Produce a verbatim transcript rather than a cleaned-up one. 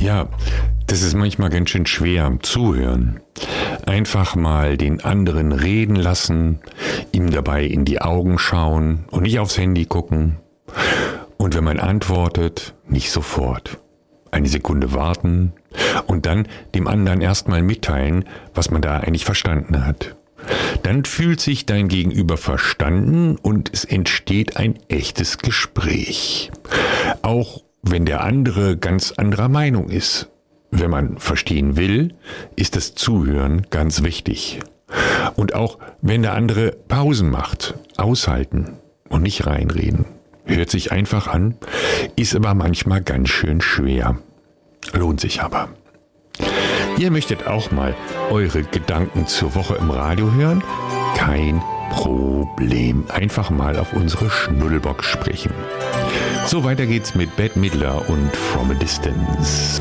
Ja, das ist manchmal ganz schön schwer, zuhören. Einfach mal den anderen reden lassen, ihm dabei in die Augen schauen und nicht aufs Handy gucken. Und wenn man antwortet, nicht sofort. Eine Sekunde warten und dann dem anderen erstmal mitteilen, was man da eigentlich verstanden hat. Dann fühlt sich dein Gegenüber verstanden und es entsteht ein echtes Gespräch. Auch wenn der andere ganz anderer Meinung ist. Wenn man verstehen will, ist das Zuhören ganz wichtig. Und auch wenn der andere Pausen macht, aushalten und nicht reinreden. Hört sich einfach an, ist aber manchmal ganz schön schwer. Lohnt sich aber. Ihr möchtet auch mal eure Gedanken zur Woche im Radio hören? Kein Problem. Einfach mal auf unsere Schnuddelbox sprechen. So, weiter geht's mit Bette Midler und From a Distance.